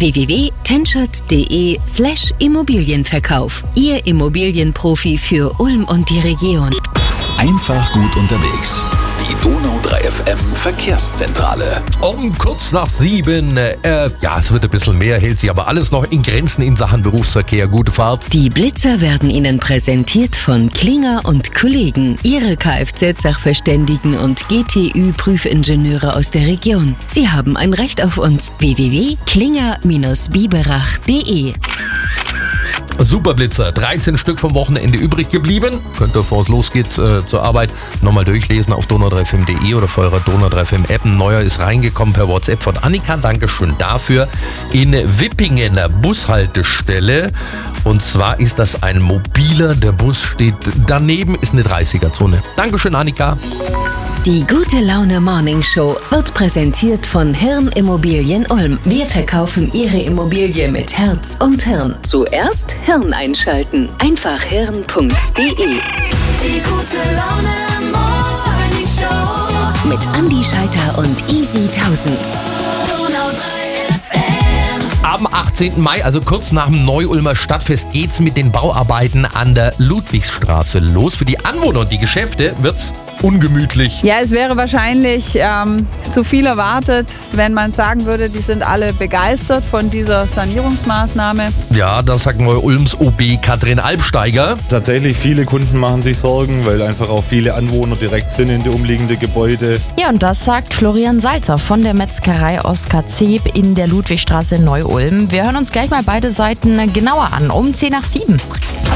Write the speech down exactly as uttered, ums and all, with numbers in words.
w w w punkt tenschert punkt de slash Immobilienverkauf. Ihr Immobilienprofi für Ulm und die Region. Einfach gut unterwegs. Die Donau drei F M Verkehrszentrale. Um kurz nach sieben, äh, ja, es wird ein bisschen mehr, hält sich aber alles noch in Grenzen in Sachen Berufsverkehr. Gute Fahrt. Die Blitzer werden Ihnen präsentiert von Klinger und Kollegen, Ihre Kfz-Sachverständigen und G T Ü-Prüfingenieure aus der Region. Sie haben ein Recht auf uns. w w w punkt klinger biberach punkt de. Superblitzer, dreizehn Stück vom Wochenende übrig geblieben. Könnt ihr, bevor es losgeht äh, zur Arbeit, nochmal durchlesen auf donau drei f m punkt de oder vor eurer Donau drei F M App. Ein neuer ist reingekommen per WhatsApp von Annika. Dankeschön dafür. In Wippingen, Bushaltestelle. Und zwar ist das ein mobiler. Der Bus steht daneben, ist eine dreißiger-Zone. Dankeschön, Annika. Die Gute Laune Morning Show wird präsentiert von Hirn Immobilien Ulm. Wir verkaufen Ihre Immobilie mit Herz und Hirn. Zuerst Hirn einschalten. Einfach hirn punkt de. Die Gute Laune Morning Show Mit Andi Scheiter und Easy tausend. Donau drei F M. Am achtzehnten Mai, also kurz nach dem Neu-Ulmer Stadtfest, geht's mit den Bauarbeiten an der Ludwigsstraße los. Für die Anwohner und die Geschäfte wird's ungemütlich. Ja, es wäre wahrscheinlich ähm, zu viel erwartet, wenn man sagen würde, die sind alle begeistert von dieser Sanierungsmaßnahme. Ja, das sagt Neu-Ulms O B Katrin Albsteiger. Tatsächlich, viele Kunden machen sich Sorgen, weil einfach auch viele Anwohner direkt sind in die umliegenden Gebäude. Ja, und das sagt Florian Salzer von der Metzgerei Oskar Zeb in der Ludwigstraße in Neu-Ulm. Wir hören uns gleich mal beide Seiten genauer an, um zehn nach sieben.